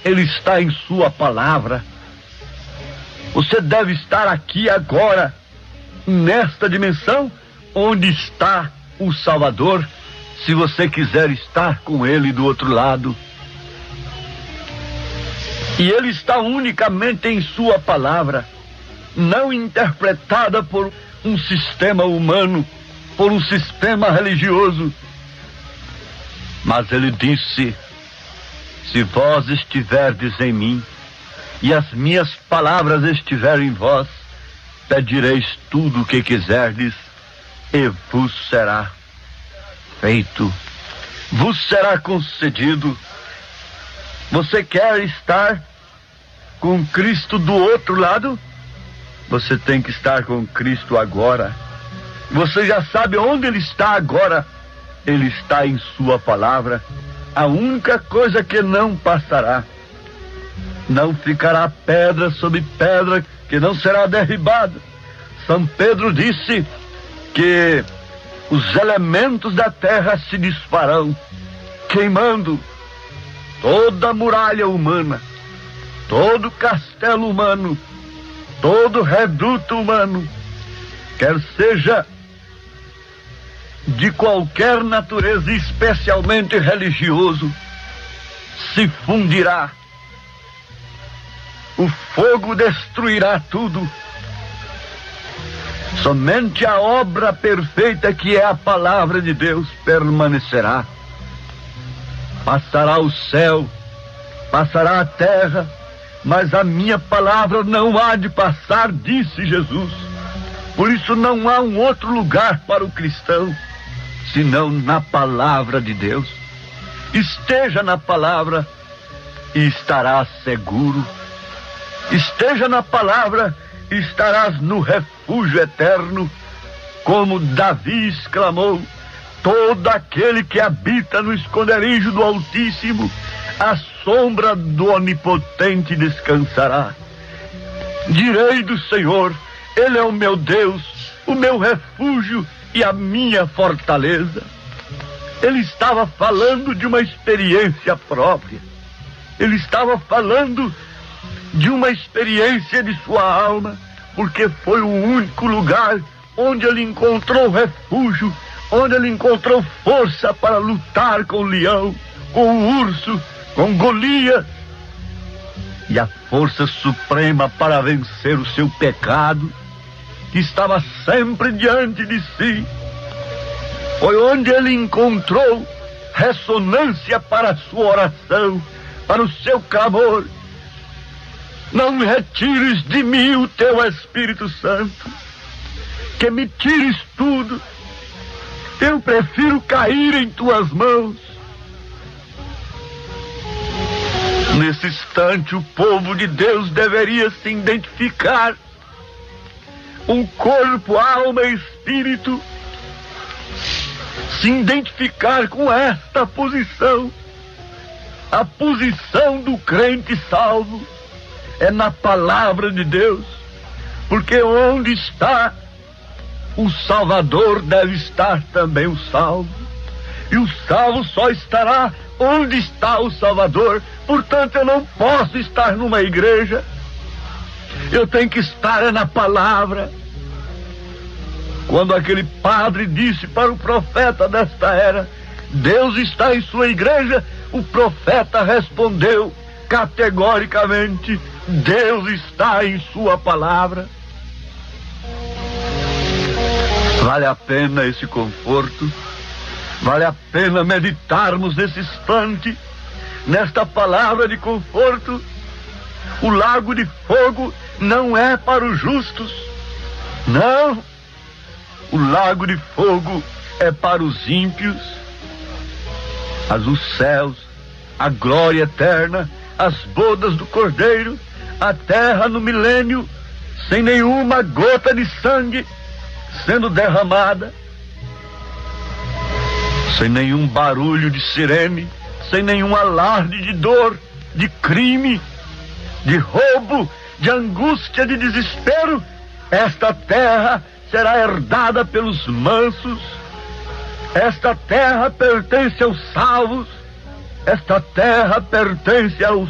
Ele está em sua palavra. Você deve estar aqui agora, nesta dimensão, onde está o Salvador, se você quiser estar com Ele do outro lado. E Ele está unicamente em sua palavra, não interpretada por um sistema humano, por um sistema religioso. Mas Ele disse: se vós estiverdes em mim, e as minhas palavras estiverem em vós, pedireis tudo o que quiserdes, e vos será feito, vos será concedido. Você quer estar com Cristo do outro lado? Você tem que estar com Cristo agora. Você já sabe onde Ele está agora. Ele está em sua palavra. A única coisa que não passará, não ficará pedra sobre pedra que não será derribada. São Pedro disse que os elementos da terra se desfarão, queimando toda a muralha humana, todo castelo humano, todo reduto humano, quer seja de qualquer natureza, especialmente religioso, se fundirá. O fogo destruirá tudo. Somente a obra perfeita, que é a palavra de Deus, permanecerá. Passará o céu, passará a terra, mas a minha palavra não há de passar, disse Jesus. Por isso não há um outro lugar para o cristão, senão na palavra de Deus. Esteja na palavra e estarás seguro. Esteja na palavra e estarás no refúgio eterno. Como Davi exclamou: todo aquele que habita no esconderijo do Altíssimo, à sombra do Onipotente descansará. Direi do Senhor: Ele é o meu Deus, o meu refúgio e a minha fortaleza. Ele estava falando de uma experiência própria. Ele estava falando de uma experiência de sua alma, porque foi o único lugar onde ele encontrou refúgio, onde ele encontrou força para lutar com o leão, com o urso, com Golias, e a força suprema para vencer o seu pecado, que estava sempre diante de si. Foi onde ele encontrou ressonância para a sua oração, para o seu clamor: não retires de mim o teu Espírito Santo, que me tires tudo. Eu prefiro cair em tuas mãos. Nesse instante, o povo de Deus deveria se identificar, um corpo, alma e espírito, se identificar com esta posição. A posição do crente salvo é na palavra de Deus, porque onde está o Salvador, deve estar também o salvo, e o salvo só estará onde está o Salvador. Portanto, eu não posso estar numa igreja, eu tenho que estar na palavra. Quando aquele padre disse para o profeta desta era: Deus está em sua igreja, o profeta respondeu categoricamente: Deus está em sua palavra. Vale a pena esse conforto, vale a pena meditarmos nesse instante, nesta palavra de conforto. O lago de fogo não é para os justos, não. O lago de fogo é para os ímpios. Mas os céus, a glória eterna, as bodas do Cordeiro, a terra no milênio, sem nenhuma gota de sangue sendo derramada, sem nenhum barulho de sirene, sem nenhum alarde de dor, de crime, de roubo, de angústia, de desespero. Esta terra será herdada pelos mansos. Esta terra pertence aos salvos. Esta terra pertence aos